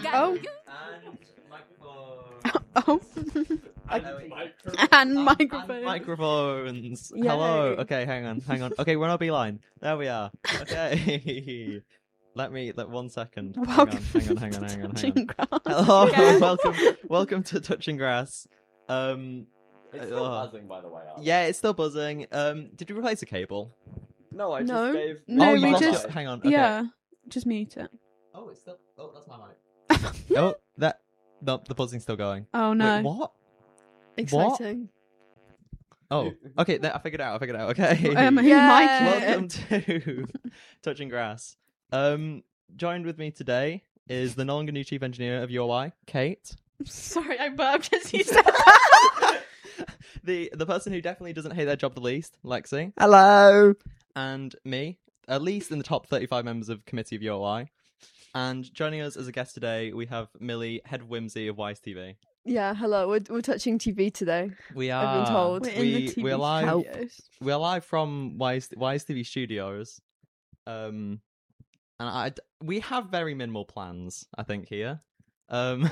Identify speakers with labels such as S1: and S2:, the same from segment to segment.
S1: Oh.
S2: Oh.
S1: And microphones.
S2: And microphones.
S1: Yay.
S2: Hello. Okay, hang on. Okay, we're on a beeline. There we are. Okay. Let 1 second.
S1: Welcome
S2: Hang on.
S1: Touching Grass.
S2: Hello.
S1: Yeah.
S2: Welcome to Touching Grass.
S3: It's still buzzing, by the way.
S2: Yeah, it's still buzzing. Did you replace the cable?
S3: No, I
S1: No.
S3: just gave.
S1: No,
S2: you
S1: we
S2: lost
S1: just-
S2: it. Hang on. Okay.
S1: Yeah, just mute it.
S2: Oh, it's still. Oh, that's my mic. No, the buzzing's still going.
S1: Oh no.
S2: Wait, what?
S4: Exciting.
S2: Oh, okay. I figured it out. Okay.
S1: Whose
S4: Yeah.
S1: mic is it?
S2: Welcome to Touching Grass. Joined with me today is the no longer new chief engineer of UOI, Kate.
S1: Sorry, I burped as you said that.
S2: The person who definitely doesn't hate their job the least, Lexi.
S3: Hello.
S2: And me, at least in the top 35 members of committee of UOI. And joining us as a guest today, we have Millie, head of Whimsy of Wise TV.
S4: Yeah, hello. We're touching TV today.
S2: We are.
S4: I've been told.
S1: We're in the TV
S2: we're live.
S1: studios.
S2: We're live from Wise TV Studios. And we have very minimal plans, I think, here. I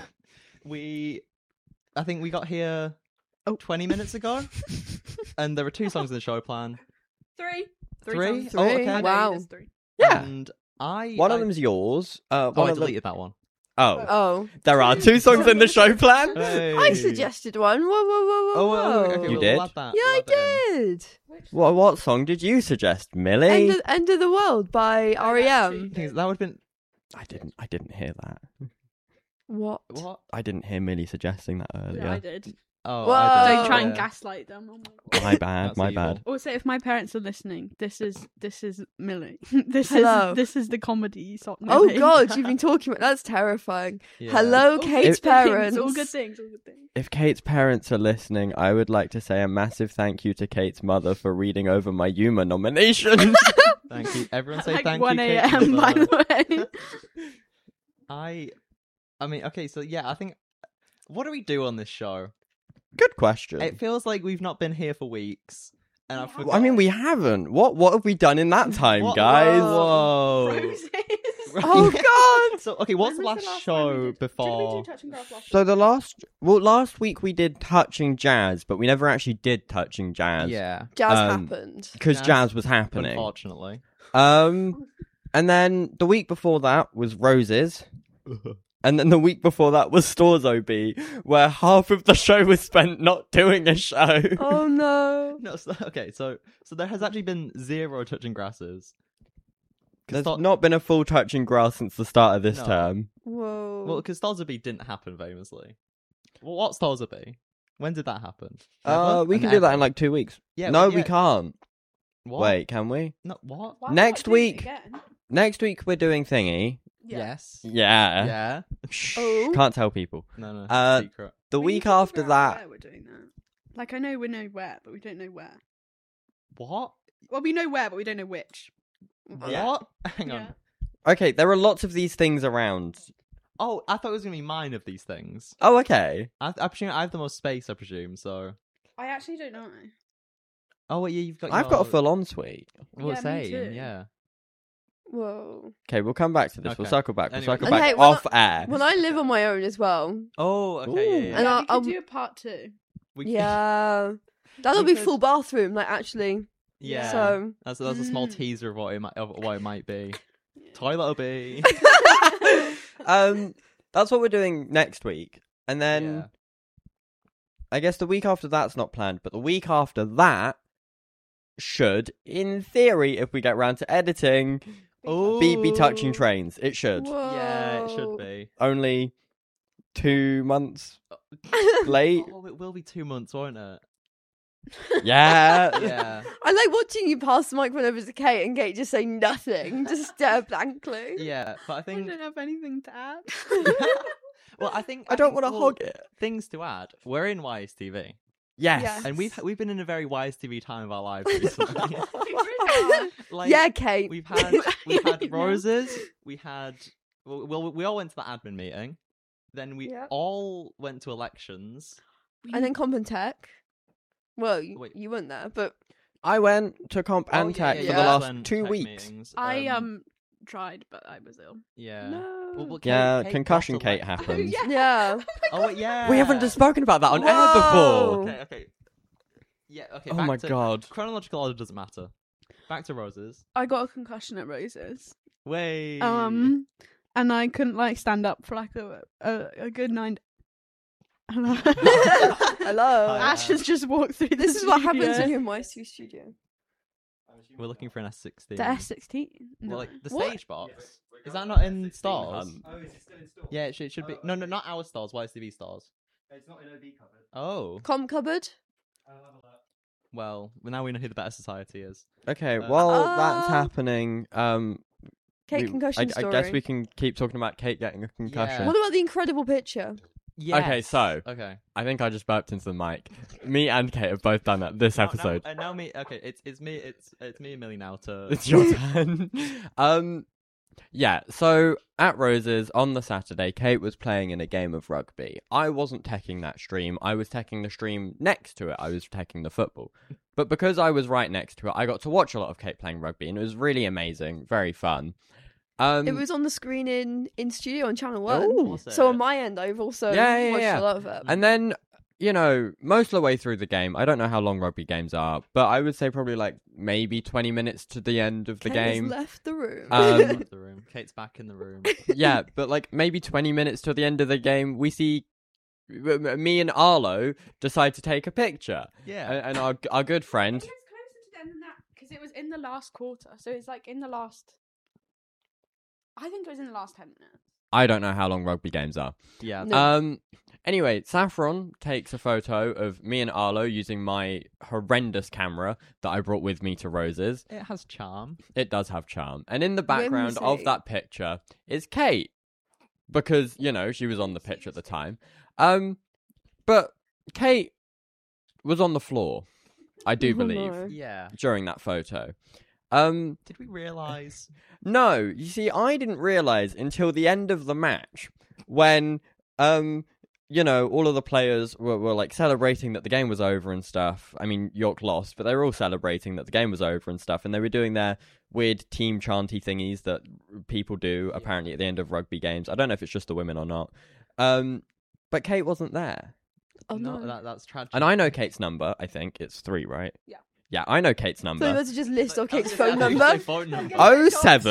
S2: think we got here 20 minutes ago, and there were 2 songs in the show plan.
S1: Three.
S2: Three?
S1: songs.
S2: Oh, okay.
S1: I know,
S4: Wow.
S1: there's 3.
S3: Yeah.
S2: And
S3: One of them's yours.
S2: I
S3: One of them.
S2: deleted that one.
S3: Oh,
S4: Oh,
S3: there are 2 songs in the show plan.
S2: Hey.
S4: I suggested one. Whoa.
S2: Oh, well, okay,
S3: You
S2: we'll
S3: did?
S2: add that.
S4: Yeah,
S2: We'll
S4: I
S2: add that in.
S4: did.
S3: What song did you suggest, Millie?
S4: End of the World by REM.
S2: Thing is, that would have been
S3: I didn't hear that.
S4: What?
S2: what?
S3: I didn't hear Millie suggesting that earlier.
S1: Yeah, I did.
S2: Oh,
S4: Whoa.
S2: I
S1: Don't
S2: did.
S1: try and
S2: Yeah.
S1: gaslight them. Oh my God.
S3: My bad.
S2: That's
S3: my
S2: evil.
S3: bad.
S1: Also, if my parents are listening, this is Millie.
S4: Hello.
S1: This is the comedy song.
S4: Oh God, you've been talking about that's terrifying.
S2: Yeah.
S4: Hello,
S1: All
S4: Kate's
S1: good things,
S4: parents.
S1: All good things.
S3: If Kate's parents are listening, I would like to say a massive thank you to Kate's mother for reading over my Yuma nomination.
S2: Thank you. Everyone say
S1: Like
S2: thank
S1: 1
S2: you, Kate,
S1: a.m. by
S2: for
S1: the way.
S2: I mean, okay, so yeah, I think. What do we do on this show?
S3: Good question.
S2: It feels like we've not been here for weeks, and I've forgotten.
S3: I mean, we haven't. What have we done in that time,
S2: What-
S3: guys?
S2: Whoa.
S1: Roses.
S4: Oh God.
S2: So okay, what's the
S1: When was
S2: last
S1: time
S2: show
S1: we did-
S2: before?
S1: Did we do Touching Grass last
S3: So
S1: week?
S3: last week we did Touching Jazz, but we never actually did Touching Jazz.
S2: Yeah,
S4: Jazz
S3: Um,
S4: happened.
S3: Because
S2: Jazz,
S3: jazz was happening.
S2: unfortunately.
S3: And then the week before that was Roses. And then the week before that was Stores OB, where half of the show was spent not doing a show.
S4: Oh no.
S2: No, okay, so there has actually been 0 touching grasses.
S3: There's
S2: Star-
S3: not been a full Touching Grass since the start of this
S2: No.
S3: term.
S4: Whoa.
S2: Well, because Stolzeby didn't happen famously. Well, what's Stolzeby? When did that happen?
S3: We
S2: Never?
S3: can
S2: And
S3: do that
S2: ever?
S3: in like 2 weeks.
S2: Yeah,
S3: No,
S2: well,
S3: we
S2: yeah.
S3: can't.
S2: What?
S3: Wait, can we?
S2: No, what?
S1: Why
S3: Next
S1: not do it
S3: week-
S1: again?
S3: Next week we're doing Thingy.
S2: Yes.
S3: Yeah.
S2: Yeah.
S3: Shh,
S4: Oh.
S3: can't tell people.
S2: No.
S3: The
S2: Secret.
S1: We need
S3: week
S1: to
S3: after
S1: figure out
S3: that,
S1: where we're doing that. Like, I know we know where, but we don't know where.
S2: What?
S1: Well, we know where, but we don't know which.
S3: Yeah.
S2: What? Hang on.
S1: Yeah.
S3: okay, there are lots of these things around.
S2: Oh, I thought it was gonna be mine of these things.
S3: Oh, okay.
S2: I presume I have the most space. I presume so.
S1: I actually don't know.
S2: Oh wait, yeah, you've got.
S3: I've got a full-on suite.
S2: Well,
S1: Yeah, me
S2: same.
S1: too.
S2: Yeah.
S4: Whoa.
S3: Okay, we'll come back to this. We'll
S2: Okay.
S3: circle back. We'll
S2: Anyway.
S3: circle
S4: Okay,
S3: back
S4: well,
S3: off air.
S4: Well, I live on my own as well.
S2: Oh, okay.
S3: Ooh.
S2: Yeah, yeah,
S4: And
S2: yeah.
S1: We
S4: I'll-
S1: could do a part 2.
S2: We-
S4: Yeah. That'll be
S2: Because-
S4: full bathroom, like actually.
S2: yeah.
S4: So
S2: That's a small teaser of what it might be. Toilet will be.
S3: That's what we're doing next week, and then
S2: Yeah.
S3: I guess the week after that's not planned, but the week after that should, in theory, if we get round to editing, be touching
S2: Ooh.
S3: trains. It should.
S2: Yeah, it should
S4: Whoa.
S2: be.
S3: Only 2 months late.
S2: Oh, it will be 2 months, won't it?
S3: Yeah.
S2: Yeah.
S4: I like watching you pass the microphone over to Kate and Kate just say nothing, just stare blankly.
S2: Yeah, but I
S1: I
S2: think.
S1: don't have anything to add.
S2: Well, I think
S3: I don't
S2: think,
S3: want to
S2: well,
S3: hog it.
S2: Things to add. We're in YSTV,
S3: Yes.
S4: Yeah.
S2: and we've been in a very YSTV time of our lives recently. Like,
S4: Yeah, Kate.
S2: we've had
S1: Yeah.
S2: roses. We had we all went to the admin meeting. Then we
S4: Yeah.
S2: all went to elections.
S4: And then Comp and Tech. Well,
S2: Wait.
S4: you weren't there, but
S3: I went to Comp and
S2: Oh,
S3: Tech
S2: yeah,
S3: for
S2: yeah,
S3: the
S2: yeah.
S3: last
S2: Went
S3: 2
S2: tech
S3: weeks.
S2: meetings.
S1: I tried, but I was ill.
S2: Yeah.
S4: No.
S2: Well,
S3: Yeah,
S2: Kate
S3: concussion
S2: got to,
S3: Kate
S2: like-
S3: happens.
S4: Yeah.
S2: Oh wait, yeah.
S3: We haven't just spoken about that on air
S4: Whoa.
S3: before.
S2: Okay. Yeah. Okay.
S3: Oh
S2: back
S3: my
S2: to-
S3: god.
S2: Chronological order doesn't matter. Back to Roses.
S1: I got a concussion at Roses.
S2: Way.
S1: And I couldn't like stand up for like a good 9. Hello.
S4: Hello.
S2: Hi.
S1: Ash has just walked through.
S4: This is what happens when you're in my studio.
S2: We're looking for an S16.
S1: The S16. No.
S2: Well, like the
S4: What?
S2: stage box. Is that not in stores?
S3: Hun.
S5: is it still in store?
S2: Yeah, it should be. No, not our stores. YSTV stores.
S5: It's not in OB cupboard.
S2: Oh.
S4: Com cupboard.
S5: I'll have a look.
S2: Well, now we know who the Better Society is.
S3: Okay,
S2: Uh,
S3: while that's happening,
S4: Kate concussion
S3: I
S4: story.
S3: guess we can keep talking about Kate getting a concussion.
S2: Yeah.
S4: What about the incredible picture?
S2: Yes.
S3: Okay, so
S2: Okay.
S3: I think I just burped into the mic. Me and Kate have both done that this episode.
S2: Now me. Okay, it's me. It's me and Millie now to.
S3: It's your turn. Yeah, so at Roses on the Saturday, Kate was playing in a game of rugby. I wasn't teching that stream. I was teching the stream next to it. I was teching the football. But because I was right next to it, I got to watch a lot of Kate playing rugby, and it was really amazing, very fun.
S4: It was on the screen in studio on Channel 1.
S3: Ooh.
S2: Was
S4: So
S2: it?
S4: on my end, I've also
S3: Yeah,
S4: watched
S3: yeah.
S4: a lot of it.
S3: And then, you know, most of the way through the game, I don't know how long rugby games are, but I would say probably like maybe 20 minutes to the end of the
S4: Kate has
S3: game.
S4: left the room.
S2: Left the room. Kate's back in the room.
S3: Yeah, but like maybe 20 minutes to the end of the game, we see me and Arlo decide to take a picture.
S2: Yeah.
S3: And our good friend.
S1: It's closer to the end than that because it was in the last quarter. So it's like in the last. I think it was in the last 10 minutes.
S3: I don't know how long rugby games are.
S2: Yeah.
S4: No.
S3: Anyway, Saffron takes a photo of me and Arlo using my horrendous camera that I brought with me to Roses.
S2: It has charm.
S3: It does have charm. And in the background of
S4: Whimsy.
S3: that picture is Kate. Because, you know, she was on the pitch at the time. But Kate was on the floor, I do
S4: Oh,
S3: believe,
S4: no.
S2: Yeah.
S3: during that photo.
S2: Did we realise?
S3: No, you see, I didn't realise until the end of the match when, you know, all of the players were like celebrating that the game was over and stuff. I mean, York lost, but they were all celebrating that the game was over and stuff, and they were doing their weird team chanty thingies that people do apparently at the end of rugby games. I don't know if it's just the women or not. But Kate wasn't there.
S4: Oh, no.
S2: That's tragic.
S3: And I know Kate's number. I think it's 3, right?
S1: Yeah.
S3: Yeah, I know Kate's
S4: So
S3: number.
S4: let's just list off Kate's
S2: I
S4: phone
S2: was gonna
S4: number.
S2: say phone number.
S3: Oh,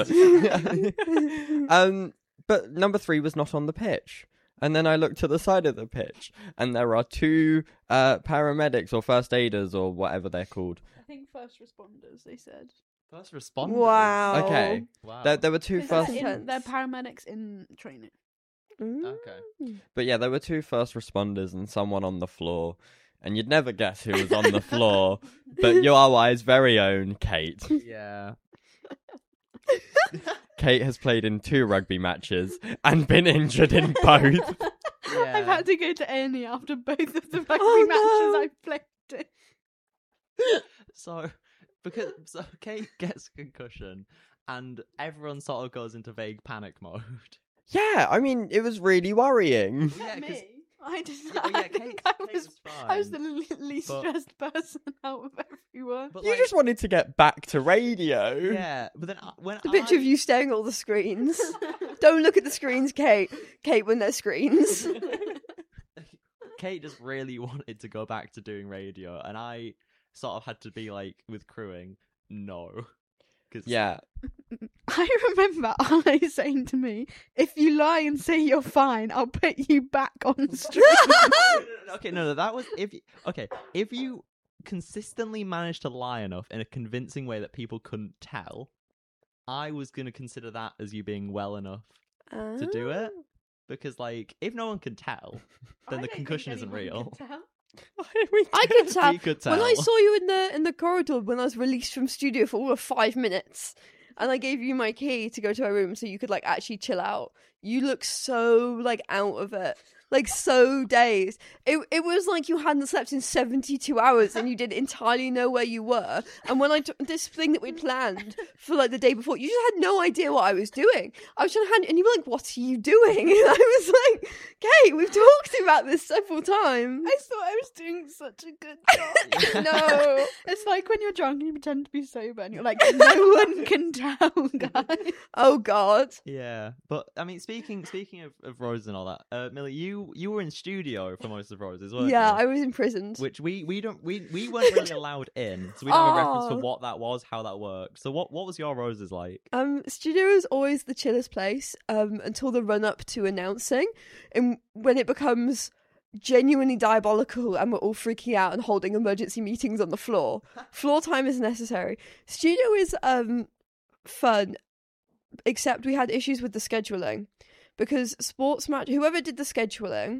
S3: 7. But number 3 was not on the pitch. And then I looked to the side of the pitch, and there are 2 paramedics or first aiders or whatever they're called.
S1: I think first responders, they said.
S2: First responders.
S4: Wow.
S3: Okay.
S2: Wow.
S3: There were 2
S1: They're
S3: first...
S1: they're paramedics in training.
S4: Mm.
S2: Okay.
S3: But yeah, there were 2 first responders and someone on the floor. And you'd never guess who was on the floor. But your very own Kate.
S2: Yeah.
S3: Kate has played in 2 rugby matches and been injured in both.
S2: Yeah.
S1: I've had to go to A&E after both of the rugby
S4: Oh, no.
S1: matches I've played in.
S2: So Kate gets a concussion, and everyone sort of goes into vague panic mode.
S3: Yeah, I mean, it was really worrying.
S2: Yeah, 'cause-
S1: Me? I didn't.
S2: Yeah,
S1: I
S2: yeah,
S1: think
S2: Kate
S1: I was.
S2: was
S1: I was
S2: fine.
S1: the least
S2: But-
S1: stressed person out of everyone.
S2: But
S3: You
S2: like,
S3: just wanted to get back to radio.
S2: yeah, but then when
S4: The picture of you staring at all the screens. Don't look at the screens, Kate. Kate, when they're screens.
S2: Kate just really wanted to go back to doing radio, and I sort of had to be like with crewing, no, because
S3: Yeah.
S1: I remember Ali saying to me, "If you lie and say you're fine, I'll put you back on stream."
S2: Okay, no, that was if you consistently managed to lie enough in a convincing way that people couldn't tell, I was going to consider that as you being well enough to do it. Because, like, if no one can tell, then the concussion isn't real.
S4: I could tell.
S2: You could
S4: When I
S2: tell.
S4: saw you in the corridor when I was released from studio for all of 5 minutes, and I gave you my key to go to my room so you could like actually chill out. You look so like out of it. like so dazed. It was like you hadn't slept in 72 hours and you didn't entirely know where you were. And when I took this thing that we'd planned for like the day before, you just had no idea what I was doing. I was trying to hand, and you were like, "What are you doing?" And I was like, "Kate, we've talked about this several times."
S1: I thought I was doing such a good job.
S4: No.
S1: It's like when you're drunk and you pretend to be sober and you're like, no one can tell, guys.
S4: Oh God.
S2: Yeah, but I mean, speaking of Roses and all that, Millie, you were in studio for most of Roses, weren't
S4: Yeah,
S2: you?
S4: I was imprisoned.
S2: Which we weren't really allowed in, so we don't have a reference to what that was, how that worked. So what was your Roses like?
S4: Studio is always the chillest place until the run up to announcing, and when it becomes genuinely diabolical and we're all freaking out and holding emergency meetings on the floor. Floor time is necessary. Studio is fun, except we had issues with the scheduling because sports match, whoever did the scheduling,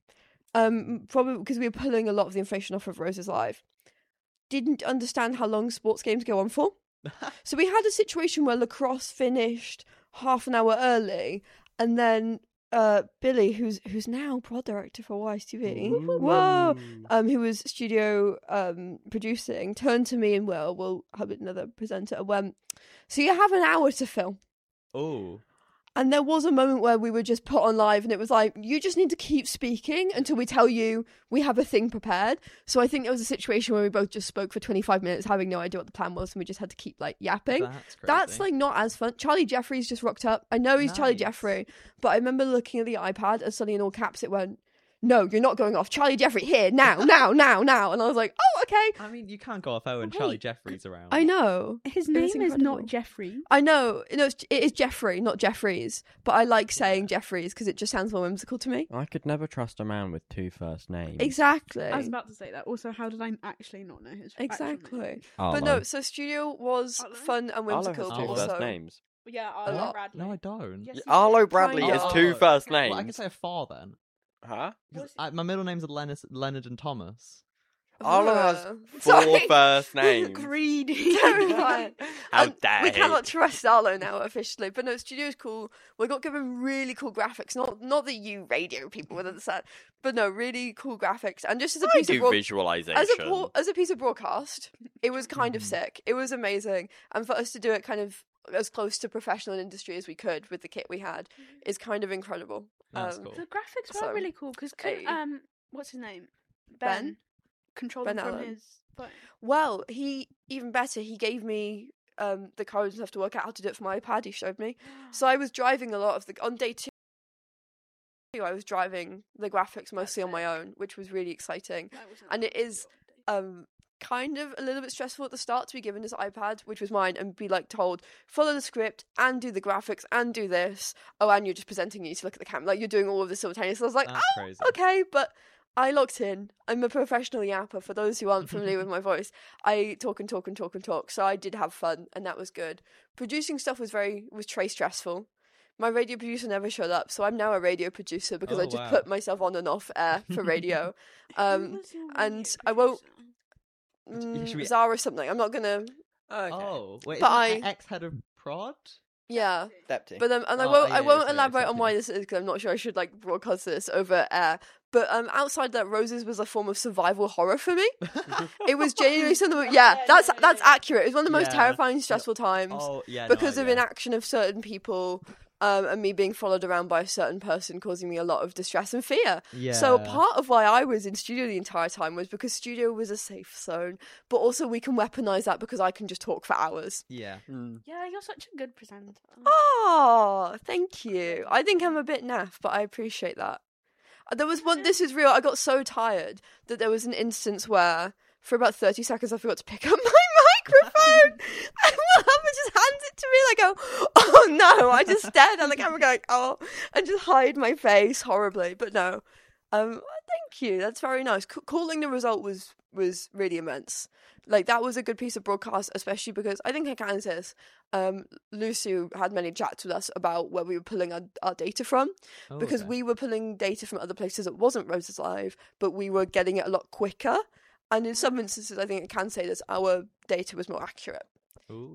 S4: probably because we were pulling a lot of the information off of Roses Live, didn't understand how long sports games go on for. So we had a situation where lacrosse finished half an hour early, and then Billy, who's now prod director for YSTV, whoa, who was studio producing, turned to me and we'll have another presenter and went, "So you have an hour to film."
S2: Oh.
S4: And there was a moment where we were just put on live and it was like, you just need to keep speaking until we tell you we have a thing prepared. So I think there was a situation where we both just spoke for 25 minutes having no idea what the plan was and we just had to keep like yapping. That's like not as fun. Charlie Jeffries just rocked up. I know he's Charlie
S2: Nice.
S4: Jeffrey, but I remember looking at the iPad and suddenly in all caps it went, "No, you're not going off. Charlie Jeffrey here, now. And I was like, oh, okay.
S2: I mean, you can't go off when Charlie Jeffries around.
S4: I know.
S1: His
S4: It was
S1: name is
S4: incredible.
S1: not Jeffrey.
S4: I know. No, it is Jeffrey, not Jeffries. But I like saying Jeffries because it just sounds more whimsical to me.
S3: I could never trust a man with two first names.
S4: Exactly.
S1: I was about to say that. Also, how did I actually not know his actual name?
S4: Exactly.
S3: Arlo.
S4: But no, so studio was
S1: Arlo?
S4: fun and
S3: Arlo
S4: whimsical,
S3: has
S4: but
S3: two
S4: also
S3: first names.
S1: Yeah,
S4: A lot.
S1: Arlo Bradley.
S2: No, I don't.
S1: Yes, you
S3: Arlo
S1: did.
S3: Bradley
S4: Kind
S3: is
S4: of.
S3: two first names.
S2: Well, I can say a four then.
S3: Huh?
S2: 'Cause my middle names are Leonard and Thomas.
S3: Arlo has four
S4: Sorry.
S3: first names.
S1: Greedy.
S4: Terrifying.
S3: How dare
S4: We
S3: he.
S4: cannot trust Arlo now officially. But no, studio's cool. We got given really cool graphics. Not that you radio people would understand, but no, really cool graphics. And just as a
S3: I
S4: piece
S3: do
S4: of broad-
S3: visualization.
S4: as a piece of broadcast, it was kind of sick. It was amazing, and for us to do it kind of as close to professional industry as we could with the kit we had is kind of incredible.
S2: That's cool.
S1: The graphics were
S4: So,
S1: really cool because
S4: hey.
S1: what's his name?
S4: Ben?
S1: Controlled
S4: Ben
S1: them from
S4: Allen.
S1: his phone.
S4: Well, he even better. He gave me the codes and stuff to work out how to do it for my iPad. He showed me. So I was driving a lot of on day 2. I was driving the graphics mostly on my own, which was really exciting. And it is kind of a little bit stressful at the start to be given this iPad, which was mine, and be like told follow the script and do the graphics and do this. Oh, and you're just presenting, you need to look at the camera, like you're doing all of this simultaneously. I was like,
S2: That's crazy.
S4: okay, but I locked in. I'm a professional yapper. For those who aren't familiar with my voice, I talk and talk and talk and talk. So I did have fun, and that was good. Producing stuff was very stressful. My radio producer never showed up, so I'm now a radio producer because
S2: Oh,
S4: I just
S2: wow.
S4: put myself on and off air for radio. And I won't.
S2: Should we-
S4: Zara something. I'm not gonna.
S2: Oh, wait,
S4: But
S2: is that ex-head of prod?
S4: Yeah,
S3: Depty.
S4: but and I
S2: Oh,
S4: won't.
S2: yeah,
S4: I won't
S2: yeah,
S4: elaborate on
S2: exactly.
S4: why this is because I'm not sure I should like broadcast this over air. But outside that, Roses was a form of survival horror for me. It was genuinely something. Yeah, that's accurate. It was one of the most
S2: Yeah.
S4: terrifying, stressful times
S2: Oh, yeah.
S4: because
S2: no,
S4: of
S2: yeah.
S4: inaction of certain people. And me being followed around by a certain person causing me a lot of distress and fear.
S2: Yeah.
S4: So part of why I was in studio the entire time was because studio was a safe zone, but also we can weaponize that because I can just talk for hours.
S2: Yeah.
S1: Yeah, you're such a good presenter.
S4: Oh, thank you. I think I'm a bit naff, but I appreciate that. There was one, this is real, I got so tired that there was an instance where for about 30 seconds I forgot to pick up my microphone and Muhammad just hands it to me and I go, oh no, I just stared at the camera going, oh, and just hide my face horribly, but no. Thank you, that's very nice. Calling the result was really immense. Like, that was a good piece of broadcast, especially because I think I can say this. Lucy had many chats with us about where we were pulling our data from,
S2: Oh,
S4: because
S2: okay.
S4: we were pulling data from other places that wasn't Roses Live, but we were getting it a lot quicker. And in some instances, I think I can say that our data was more accurate.
S2: Ooh.
S4: That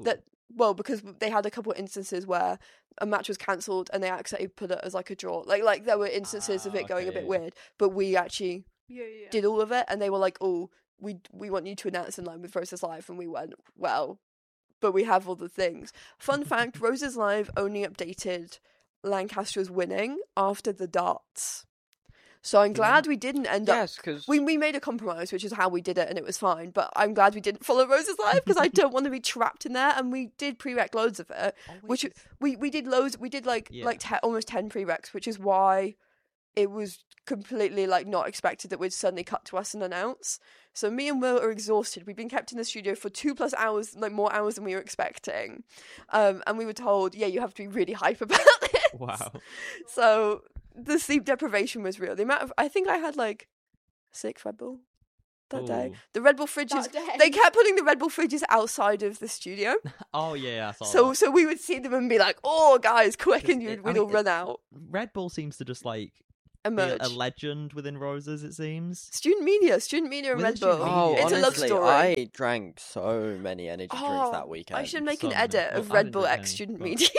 S4: well, because they had a couple of instances where a match was cancelled and they accidentally put it as like a draw. Like there were instances of it going a
S2: okay,
S4: bit
S2: yeah.
S4: weird, but we actually
S1: Yeah.
S4: did all of it, and they were like, "Oh, we want you to announce in line with Roses Live," and we went, "Well, but we have all the things." Fun fact: Roses Live only updated Lancaster's winning after the darts, so I'm glad we didn't end up.
S3: Yes, because
S4: We made a compromise, which is how we did it, and it was fine. But I'm glad we didn't follow Roses Live because I don't want to be trapped in there. And we did prereq loads of it, which we did loads. We did like
S2: Yeah.
S4: almost 10 prereqs, which is why it was completely like not expected that we'd suddenly cut to us and announce. So me and Will are exhausted. We've been kept in the studio for 2+ hours, like more hours than we were expecting. And we were told, yeah, you have to be really hype about it.
S2: Wow.
S4: So the sleep deprivation was real. The amount of, I think I had like 6 Red Bull that day.
S2: Ooh.
S4: The Red Bull fridges,
S1: That day.
S4: they kept putting the Red Bull fridges outside of the studio.
S2: Oh yeah, I saw that.
S4: So we would see them and be like, "Oh, guys, quick!" And
S2: It-
S4: we'd
S2: I
S4: all
S2: mean,
S4: run out.
S2: Red Bull seems to just like be
S4: Emerge.
S2: a legend within Roses. It seems.
S4: Student media and
S2: Within
S4: Red
S2: student
S4: Bull.
S2: media.
S3: oh,
S4: It's a love
S3: honestly,
S4: story.
S3: I drank so many energy drinks
S4: Oh,
S3: that weekend.
S4: I should make
S2: So
S4: an
S2: many.
S4: edit
S2: Well,
S4: of
S2: I
S4: Red
S2: didn't
S4: Bull
S2: drink
S4: X
S2: any,
S4: student
S2: but-
S4: media.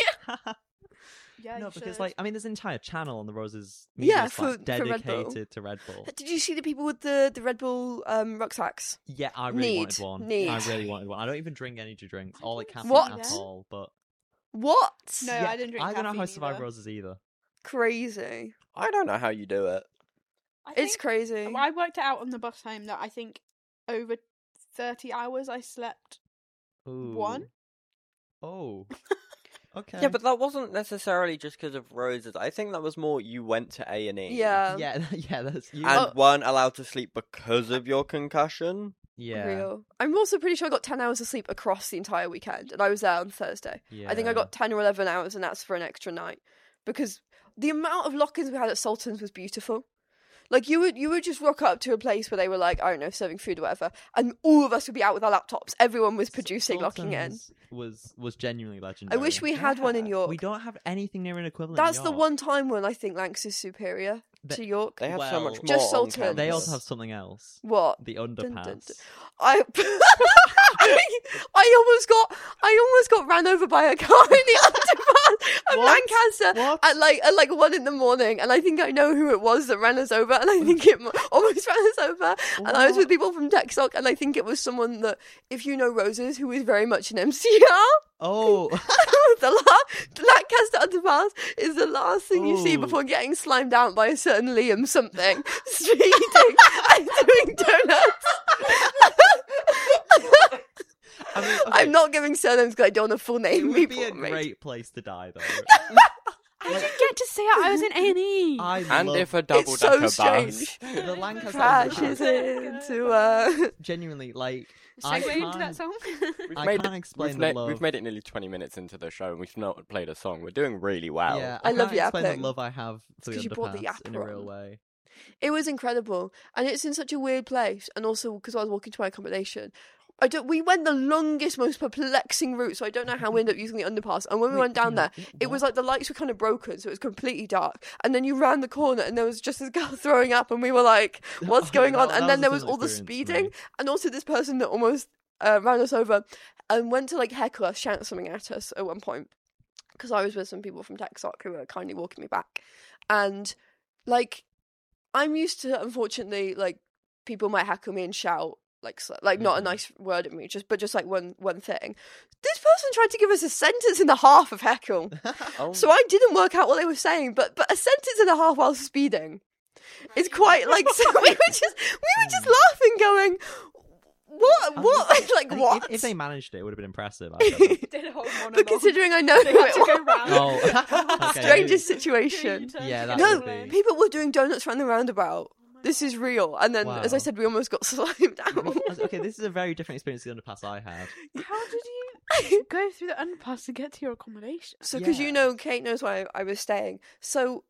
S1: Yeah,
S2: No,
S1: you
S2: because
S1: should.
S2: like I mean, there's an entire channel on the Roses
S4: Yeah,
S2: media site
S4: for Red Bull.
S2: dedicated to Red Bull.
S4: Did you see the people with the Red Bull rucksacks?
S2: Yeah, I really
S4: Need.
S2: wanted one.
S4: Need.
S2: I really wanted one. I don't even drink energy drinks or like caffeine
S4: What?
S2: at all. But
S4: What?
S1: No, I didn't drink
S2: I don't know how I
S1: caffeine
S2: survived
S1: either.
S2: Roses either.
S4: Crazy.
S3: I don't know how you do it.
S1: I
S4: It's
S1: think-
S4: crazy.
S1: I worked it out on the bus home that I think over 30 hours I slept.
S2: Ooh.
S1: One?
S2: Oh. Okay.
S3: Yeah, but that wasn't necessarily just because of Roses. I think that was more you went to A&E.
S4: Yeah.
S2: yeah, that's you.
S3: And weren't allowed to sleep because of your concussion.
S2: yeah.
S4: Real. I'm also pretty sure I got 10 hours of sleep across the entire weekend, and I was there on Thursday. I think I
S2: Yeah.
S4: got 10 or 11 hours, and that's for an extra night. Because the amount of lock-ins we had at Sultan's was beautiful. Like, you would just rock up to a place where they were, like, I don't know, serving food or whatever, and all of us would be out with our laptops. Everyone was producing, locking in.
S2: Sultan's was genuinely
S4: I
S2: legendary.
S4: wish we had one in York.
S2: We don't have anything near an equivalent.
S4: That's
S2: in
S4: the
S2: York.
S4: one time when I think Lancs is superior to York.
S3: They have so
S2: Well,
S3: much more
S4: Just
S3: on
S4: Sultan's.
S3: campus.
S2: They also have something else.
S4: What?
S2: The
S4: Dun,
S2: underpass.
S4: dun, dun. I I almost got ran over by a car in the underpass of
S2: What?
S4: Lancaster
S2: What?
S4: at like 1 a.m, and I think I know who it was that ran us over, and I think it almost ran us over. And I was with people from TechSoc, and I think it was someone that, if you know Roses, who is very much an MCR.
S2: Oh.
S4: The Lancaster underpass is the last thing you see
S2: Ooh.
S4: before getting slimed out by a certain Liam something speeding and doing donuts.
S2: I mean, okay,
S4: I'm not giving surnames because I don't want to full
S2: It
S4: name
S2: would
S4: people.
S2: be a
S4: mate.
S2: great place to die, though.
S1: I didn't get to say it. I was in A&E.
S2: I
S3: And
S2: love
S3: if a double
S4: so
S3: decker bus.
S4: strange.
S2: the Lancaster
S4: Crashes
S2: underpass.
S4: into
S2: Genuinely, like I
S1: Segue into that
S2: can't,
S1: song.
S2: I
S3: made
S2: can't
S3: it-
S2: explain
S3: we've,
S2: the
S3: ma-
S2: love.
S3: we've made it nearly 20 minutes into the show and we've not played a song. We're doing really well.
S2: Yeah,
S4: I love
S2: can't explain
S4: yapping.
S2: the love I have for the
S4: 'cause you brought the
S2: underpass in a
S4: yapper
S2: real
S4: on.
S2: way.
S4: It was incredible, and it's in such a weird place. And also because I was walking to my accommodation, we went the longest, most perplexing route. So I don't know how we ended up using the underpass. And when we
S2: Wait,
S4: went down
S2: hang
S4: there,
S2: on,
S4: it was
S2: what?
S4: like the lights were kind of broken, so it was completely dark. And then you round the corner, and there was just this girl throwing up, and we were like, "What's
S2: Oh,
S4: going on?"
S2: that
S4: And then
S2: was a
S4: there was
S2: similar
S4: all the
S2: experience for
S4: speeding,
S2: me.
S4: and also this person that almost ran us over and went to like heckle us, shout something at us at one point. Because I was with some people from TechSoc who were kindly walking me back, and like I'm used to, unfortunately, like people might heckle me and shout like not a
S2: Mhm.
S4: nice word at me, just like one thing. This person tried to give us a sentence and a half of heckle,
S3: Oh,
S4: so I didn't work out what they were saying, but a sentence and a half while speeding is quite like. So we were just laughing, going, what like
S2: I think
S4: what?
S2: If they managed it, it would have been impressive. I think.
S1: Did a whole monologue.
S4: But considering I know
S1: They
S4: who
S1: had
S4: it
S1: to
S4: was,
S1: go round.
S2: Oh, okay.
S4: strangest situation.
S2: Yeah, that
S4: No,
S2: would be.
S4: people were doing donuts around the roundabout. This is real. And then, as I
S2: Wow.
S4: said, we almost got slimed out.
S2: Okay, this is a very different experience to the underpass I had.
S1: How did you go through the underpass to get to your accommodation?
S4: So, because
S2: Yeah.
S4: you know, Kate knows where I was staying. So,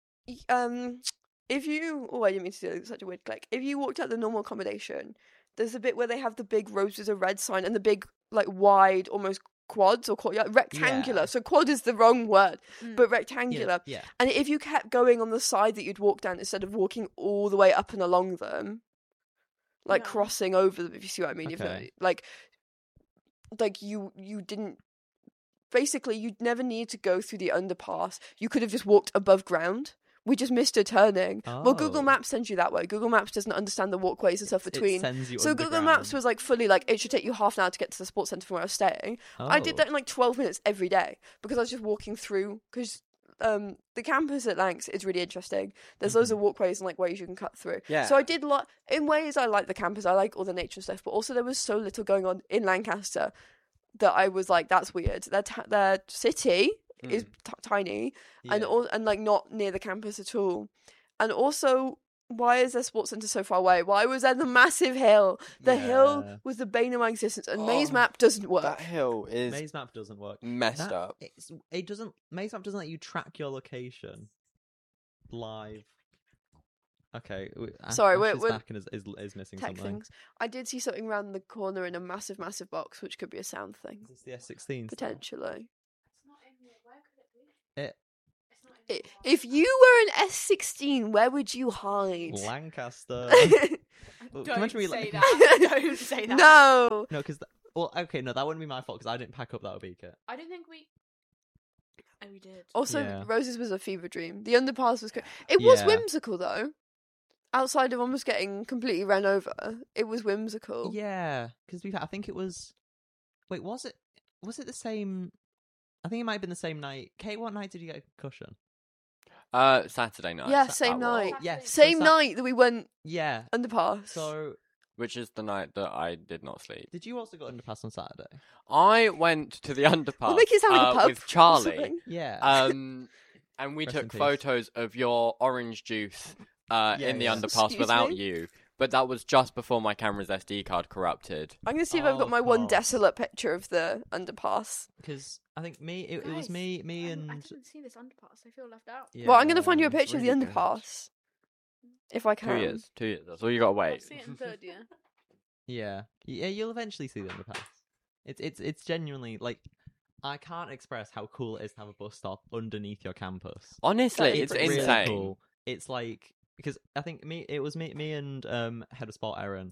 S4: if you, I didn't mean to do such a weird click. If you walked out the normal accommodation, there's a bit where they have the big roses of red sign and the big, like, wide, almost quads or rectangular.
S2: Yeah.
S4: So quad is the wrong word,
S1: Mm.
S4: but rectangular.
S2: Yeah.
S4: And if you kept going on the side that you'd walk down instead of walking all the way up and along them, like
S1: No.
S4: crossing over them, if you see what I mean.
S2: Okay.
S4: Like you didn't basically you never need to go through the underpass. You could have just walked above ground. We just missed a turning. Well, Google
S2: Oh.
S4: Maps sends you that way. Google Maps doesn't understand the walkways and stuff
S2: It
S4: between.
S2: sends you
S4: So Google Maps was like fully like it should take you half an hour to get to the sports centre from where I was staying. I did that in like 12 minutes every day because I was just walking through. Because the campus at Lancs is really interesting. There's loads of walkways and like ways you can cut through.
S3: Yeah.
S4: So I did in ways I like the campus. I like all the nature stuff, but also there was so little going on in Lancaster that I was like, that's weird. Their city is tiny and like not near the campus at all. And also, why is their sports centre so far away? Why was there the massive hill? The hill was the bane of my existence, and Maze Map doesn't work.
S3: That hill is
S2: Maze Map doesn't work.
S3: messed
S2: That-
S3: up.
S2: It doesn't. Maze Map doesn't let you track your location live. Okay.
S4: Sorry,
S2: Ash's
S4: we're-
S2: back and is missing
S4: Tech
S2: something.
S4: things. I did see something around the corner in a massive, massive box, which could be a sound thing.
S2: Is this the S16? still?
S4: Potentially.
S2: It,
S4: If you were an S16, where would you hide?
S2: Lancaster. Well,
S1: Don't
S2: imagine we,
S1: say
S2: like-
S1: that. Don't say that.
S4: No.
S2: No, because well, okay, no, that wouldn't be my fault because I didn't pack up that Obika.
S1: I don't think we. Oh, we did.
S4: Also,
S2: Yeah.
S4: Roses was a fever dream. The underpass was. It was
S2: Yeah.
S4: whimsical though. Outside of almost getting completely ran over, it was whimsical.
S2: Yeah, because I think it was. Wait, was it? Was it the same? I think it might have been the same night. Kate, what night did you get a cushion?
S3: Saturday night.
S4: Yeah,
S3: that
S4: same
S3: was.
S4: night.
S2: Yes,
S4: Same
S2: so
S4: night that we went
S2: Yeah.
S4: underpass.
S2: So,
S3: Which is the night that I did not sleep.
S2: did you also go underpass on Saturday?
S3: I went to the underpass
S4: I'll make it sound like a pub
S3: with
S4: or
S3: Charlie.
S4: something.
S2: Yeah.
S3: And we
S2: Rest in
S3: took
S2: peace.
S3: photos of your orange juice in the
S2: yeah.
S3: underpass
S4: Excuse
S3: without
S4: me?
S3: you. But that was just before my camera's SD card corrupted.
S4: I'm gonna see if I've
S2: Oh,
S4: got my
S2: of
S4: one
S2: course.
S4: desolate picture of the underpass.
S2: Because I think it was
S1: Guys,
S2: me and.
S1: I didn't see this underpass. I feel left out.
S2: Yeah,
S4: Well, I'm gonna find you a
S2: it's
S4: picture of
S2: really
S4: the
S2: good.
S4: underpass if I can.
S3: 2 years. 2 years. That's all you gotta
S1: I'll
S3: wait.
S1: see it in third year.
S2: Yeah, you'll eventually see the underpass. It's genuinely like I can't express how cool it is to have a bus stop underneath your campus.
S3: Honestly, it's
S2: really
S3: insane.
S2: cool. It's like because I think it was me and head of sport Erin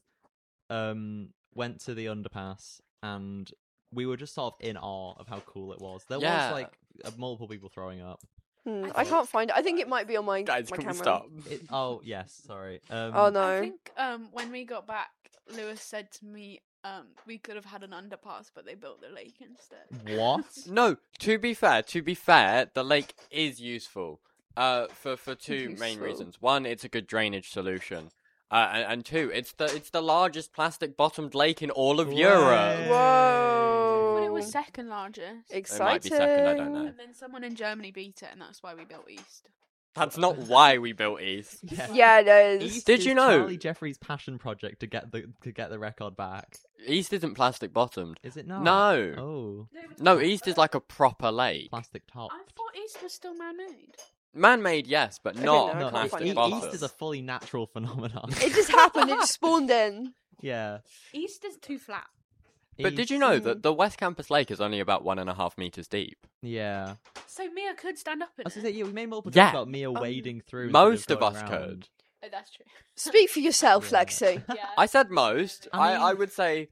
S2: went to the underpass and we were just sort of in awe of how cool it was. There
S3: Yeah.
S2: was like multiple people throwing up.
S4: I can't find it. I think it might be on my
S3: Guys,
S4: my
S3: can
S4: camera.
S3: we stop?
S2: Oh yes, sorry.
S4: Oh no.
S1: I think when we got back, Lewis said to me, we could have had an underpass, but they built the lake instead.
S2: What?
S3: No, to be fair, the lake is useful. For two main
S4: Useful.
S3: reasons. One, it's a good drainage solution. And two, it's the largest plastic bottomed lake in all of Europe.
S4: Whoa.
S1: But it was second largest.
S4: Exciting.
S3: might be second, I don't know.
S1: And then someone in Germany beat it, and that's why we built East.
S3: That's not why we built East.
S4: Yeah, it is.
S2: East
S3: Did
S2: is
S3: you know-
S2: Charlie Jeffrey's passion project to get the record back?
S3: East isn't plastic bottomed.
S2: Is it not?
S3: No.
S2: Oh,
S3: No, East is like a proper lake.
S2: plastic top.
S1: I thought East was still man-made.
S3: Man-made, yes, but
S4: Okay,
S3: not
S4: no, I can't
S3: plastic
S4: find it.
S3: bottom.
S2: East is a fully natural phenomenon.
S4: It just happened. It just spawned in.
S2: Yeah.
S1: East is too flat.
S3: But did
S2: East-
S3: you know that the West Campus Lake is only about 1.5 meters deep?
S2: Yeah.
S1: So Mia could stand up in
S2: I was
S1: it.
S2: gonna say, yeah, we made multiple
S3: Yeah.
S2: jokes about Mia wading through.
S3: Most
S2: instead
S3: of
S2: going
S3: us
S2: around.
S3: could.
S1: Oh, that's true.
S4: Speak for yourself,
S2: Yeah.
S4: Lexi.
S1: Yeah.
S3: I said most.
S2: I
S3: I
S2: mean-
S3: would say.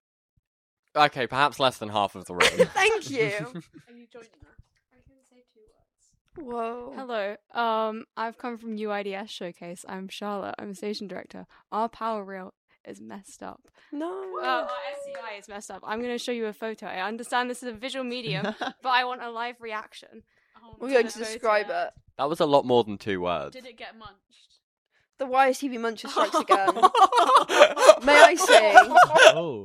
S3: Okay, perhaps less than half of the room.
S4: Thank you.
S1: Are you joining us?
S6: I can say 2 words.
S4: Whoa.
S6: Hello. I've come from UIDS Showcase. I'm Charlotte. I'm a station director. Our power reel is messed up.
S4: No.
S6: Our SCI is messed up. I'm going to show you a photo. I understand this is a visual medium, but I want a live reaction.
S1: Oh,
S4: We're
S1: my
S4: going to
S1: God.
S4: describe it.
S3: That was a lot more than 2 words.
S1: Did it get munched?
S4: The YSTV Muncher strikes again. May I say?
S2: Oh.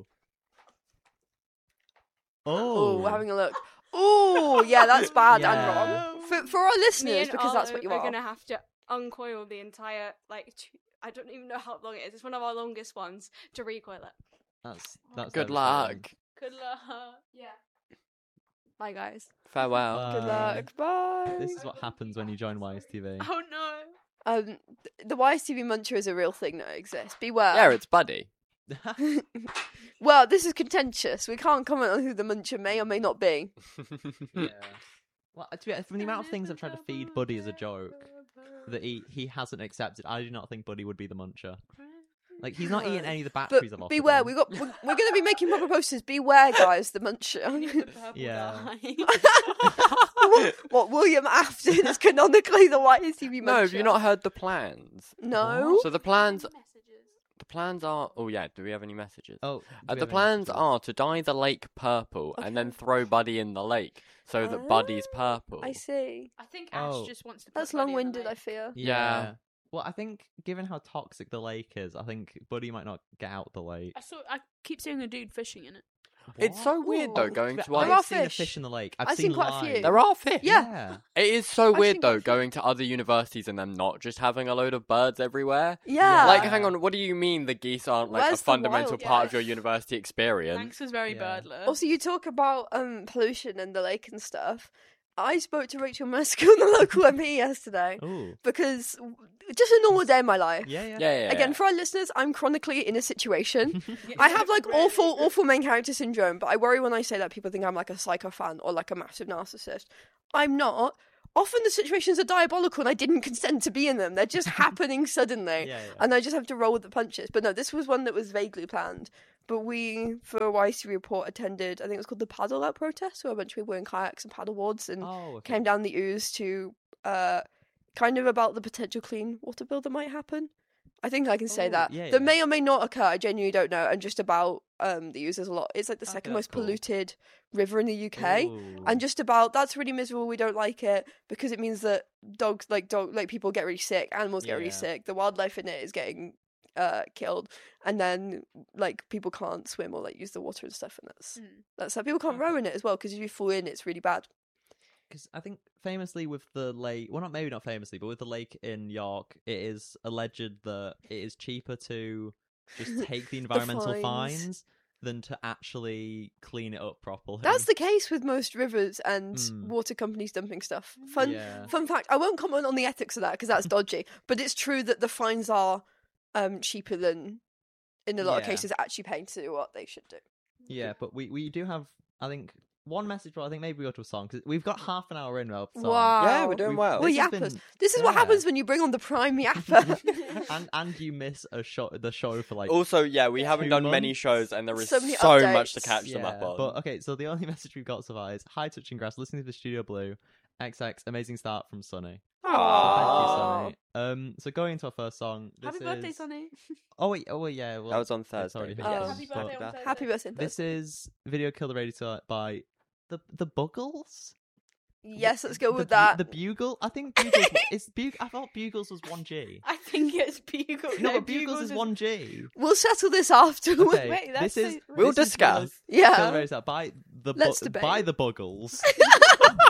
S4: Oh,
S2: Oh.
S4: we're having a look. Oh, yeah, that's bad
S2: Yeah.
S4: and wrong. For our
S6: Me
S4: listeners,
S6: and
S4: because that's
S6: Arlo
S4: what you
S6: are
S4: are.
S6: going to have to uncoil the entire, I don't even know how long it is. It's one of our longest ones to recoil it.
S2: That's
S3: Good
S2: devastating.
S3: luck.
S1: Good luck.
S6: Yeah. Bye, guys.
S3: Farewell.
S4: Good luck. Bye.
S2: This is what happens when you join YSTV.
S1: Oh no.
S4: The YSTV Muncher is a real thing that exists. Beware.
S3: Yeah, it's Buddy.
S4: Well, this is contentious. We can't comment on who the Muncher may or may not be.
S2: Yeah. Well, to be honest, from the amount of things I've tried to feed Buddy as a joke that he hasn't accepted, I do not think Buddy would be the muncher. Like he's not eating
S4: No.
S2: any of the
S4: But
S2: batteries I've offered
S4: beware,
S2: him.
S4: we're going to be making proper posters. Beware, guys, the muncher.
S2: Yeah.
S4: What William Afton is canonically the whitest TV muncher.
S3: No, have you not heard the plans?
S4: No.
S3: So the plans are. Oh yeah, do we have any messages?
S2: Oh, do we
S3: The
S2: have any
S3: plans
S2: messages?
S3: are to dye the lake purple and then throw Buddy in the lake so that Buddy's purple.
S4: I see.
S7: I think Ash
S2: Oh.
S7: just wants to.
S4: That's
S7: put Buddy in the
S4: long-winded, I
S7: lake.
S4: fear.
S3: Yeah.
S2: Well, I think given how toxic the lake is, I think Buddy might not get out the lake.
S7: I keep seeing a dude fishing in it.
S3: It's so weird though
S4: Ooh.
S3: going to
S4: There
S3: other.
S4: are
S2: I've seen a
S4: fish.
S2: fish in the lake. I've
S4: I've seen quite a
S2: live.
S4: few.
S3: There are fish.
S4: Yeah.
S3: It is so
S4: I've
S3: weird
S4: seen
S3: though
S4: quite a few.
S3: going to other universities and them not just having a load of birds everywhere.
S4: Yeah.
S3: Like, hang on, what do you mean the geese aren't like
S4: Where's
S3: a
S4: the
S3: fundamental part of your
S7: wildlife?
S3: university experience?
S7: Thanks was very
S2: Yeah.
S7: birdless.
S4: Also, you talk about pollution and the lake and stuff. I spoke to Rachel Maskell, the local MP, yesterday
S2: Ooh.
S4: because just a normal day in my life.
S2: Yeah.
S3: Yeah.
S4: Again, for our listeners, I'm chronically in a situation. I have like awful main character syndrome, but I worry when I say that people think I'm like a psychophan or like a massive narcissist. I'm not. Often the situations are diabolical and I didn't consent to be in them. They're just happening suddenly.
S2: Yeah.
S4: And I just have to roll with the punches. But no, this was one that was vaguely planned. But we, for a YC report, attended, I think it was called the Paddle Out protest, where a bunch of people were in kayaks and paddleboards and
S2: Oh, okay.
S4: came down the ooze to kind of about the potential clean water bill that might happen. I think I can say
S2: Oh,
S4: that.
S2: yeah,
S4: That
S2: yeah.
S4: may or may not occur, I genuinely don't know. And just about the ooze, there's a lot. It's like the
S2: Okay,
S4: second
S2: that's
S4: most
S2: cool.
S4: polluted river in the UK.
S2: Ooh.
S4: And just about that's really miserable. We don't like it because it means that dogs, like people get really sick, animals get really
S2: Yeah.
S4: sick. The wildlife in it is getting killed, and then like people can't swim or like use the water and stuff, and that's how people can't row in it as well because if you fall in, it's really bad.
S2: Because I think famously with the lake, well, maybe not famously, but with the lake in York, it is alleged that it is cheaper to just take the environmental
S4: fines.
S2: fines than to actually clean it up properly.
S4: That's the case with most rivers and
S2: Mm.
S4: water companies dumping stuff.
S2: Yeah.
S4: Fun fact. I won't comment on the ethics of that because that's dodgy. But it's true that the fines are cheaper than, in a lot of
S2: Yeah.
S4: cases, actually paying to do what they should do.
S2: Yeah, but we do have, I think, one message, but I think maybe we go to a song, because we've got half an hour in now. Song.
S4: Wow.
S3: Yeah, we're doing
S2: We've-
S3: well.
S4: We're
S2: This has
S4: yappers.
S2: been-
S4: This is what
S2: yeah.
S4: happens when you bring on the prime yapper.
S2: and you miss the show for like
S3: Also, yeah, we haven't
S2: 2
S3: done many
S2: months.
S3: shows, and there is
S4: So
S3: so,
S4: many
S3: much to
S4: updates.
S3: catch them up on.
S2: But okay, so the only message we've got so far is hi Touching Grass, listening to the Studio Blue, XX, amazing start from Sunny.
S3: Aww.
S2: Thank you, Sunny. So going into our first song, this
S7: Happy birthday,
S2: is...
S7: Sonny.
S2: Oh wait, yeah. Well,
S3: That was on
S2: it's
S3: Thursday.
S2: already
S3: but
S2: been
S4: Oh.
S2: done,
S7: Happy
S2: but
S7: birthday on Thursday.
S4: Happy birthday.
S2: This is Video Kill the Radio by the Buggles.
S4: Yes, let's go
S2: The
S4: with
S2: Bu-
S4: that.
S2: The Bugle. I think Bugles. I thought Bugles was 1G.
S7: I think it's Bugle.
S2: No, but Bugles is 1G.
S4: We'll settle this afterwards.
S2: Okay,
S7: Wait, that's
S2: this is
S7: so-
S3: We'll
S2: this is
S3: discuss.
S2: Kill the
S4: Yeah.
S2: Radio by the
S4: Let's debate.
S2: by the Buggles.